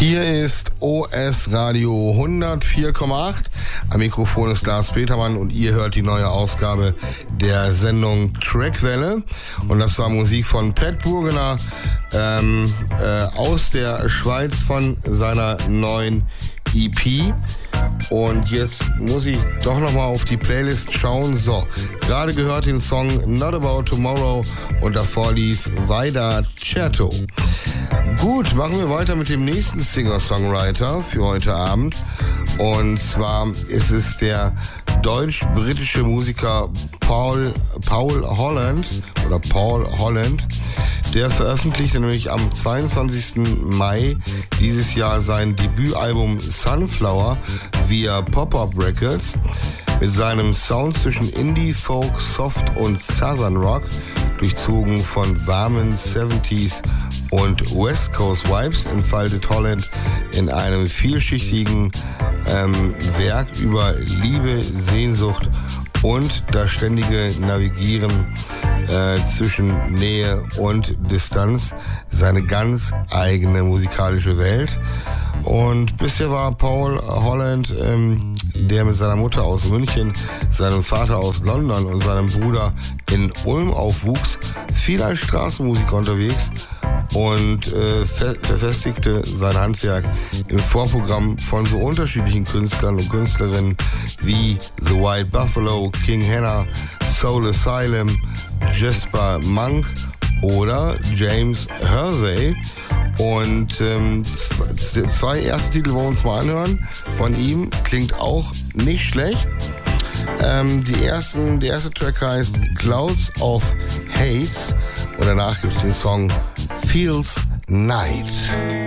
Hier ist OS Radio 104,8. Am Mikrofon ist Lars Petermann und ihr hört die neue Ausgabe der Sendung Trackwelle. Und das war Musik von Pat Burgener aus der Schweiz von seiner neuen EP. Und jetzt muss ich doch nochmal auf die Playlist schauen. So, gerade gehört den Song Not About Tomorrow und davor lief Vaida Certo. Gut, machen wir weiter mit dem nächsten Singer-Songwriter für heute Abend. Und zwar ist es der deutsch-britische Musiker Paul Holland. Der veröffentlichte nämlich am 22. Mai dieses Jahr sein Debütalbum Sunflower via Pop-Up Records. Mit seinem Sound zwischen Indie, Folk, Soft und Southern Rock, durchzogen von warmen 70s und West Coast Vibes, entfaltet Holland in einem vielschichtigen Werk über Liebe, Sehnsucht und das ständige Navigieren zwischen Nähe und Distanz seine ganz eigene musikalische Welt. Und bisher war Paul Holland, der mit seiner Mutter aus München, seinem Vater aus London und seinem Bruder in Ulm aufwuchs, viel als Straßenmusiker unterwegs und verfestigte sein Handwerk im Vorprogramm von so unterschiedlichen Künstlern und Künstlerinnen wie The White Buffalo, King Henna, Soul Asylum, Jasper Monk oder James Hersey. Und zwei erste Titel wollen wir uns mal anhören von ihm. Klingt auch nicht schlecht. Der erste Track heißt Clouds of Hates und danach gibt es den Song Feels Night.